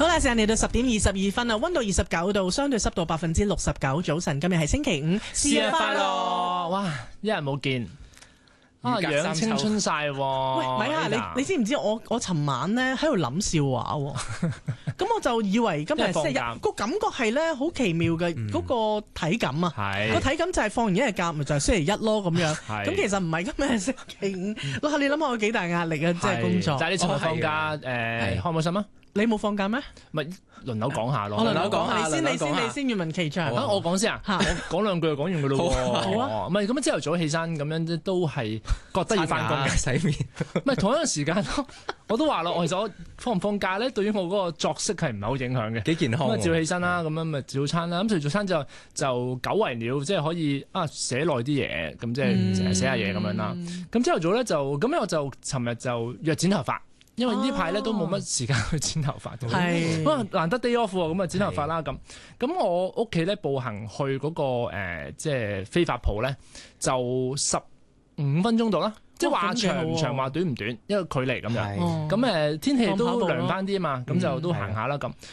好啦，時間嚟到10:22啊，溫度29度，相對濕度69%。早晨，今日係星期五， 生日快樂！哇，一日冇見。樣青春晒喎！ 喂，咪下你知唔知我尋晚咧喺度諗笑話喎？咁我就以為今日星期一，個感覺係咧好奇妙嘅嗰個體感啊！個體感就係放完一日假，咪就係星期一咯咁樣。咁其實唔係今日係星期五。哇！你諗下我幾大壓力啊！即係工作。 就係你尋日放假開唔開心啊？ 你冇放假咩？ 咪輪流講下咯。 輪流講下，你先，願聞其詳。 我講先啊！我講兩句就講完噶咯喎。好啊。唔係咁朝頭早起身咁樣都係覺得要翻工嘅洗面。唔係同一個時間咯，我都話咯，其實我放唔放假咧，對於我嗰個作息係唔係好影響嘅。 幾健康。 咁啊，照起身啦，咁樣咪早餐啦。咁食早餐就久違了，即係可以寫耐啲嘢，咁即係成日寫下嘢咁樣啦。咁朝頭早咧我就尋日就約剪頭髮。因為呢排咧都冇乜時間去剪頭髮，咁難得 day off 喎，咁啊剪頭髮啦咁。咁我屋企咧步行去嗰個即係飛髮鋪咧，就15分鐘到啦。即係話長唔長，話短唔短，一個距離咁樣。咁天氣都涼翻啲啊嘛，咁就都行下啦咁。